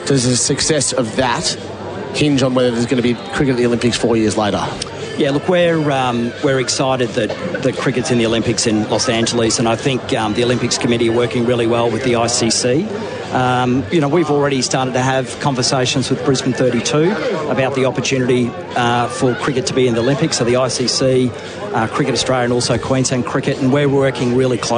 does the success of that hinge on whether there's going to be cricket at the Olympics 4 years later? Yeah, look, we're excited that cricket's in the Olympics in Los Angeles, and I think the Olympics Committee are working really well with the ICC. We've already started to have conversations with Brisbane 32 about the opportunity for cricket to be in the Olympics, so the ICC, Cricket Australia and also Queensland Cricket, and we're working really closely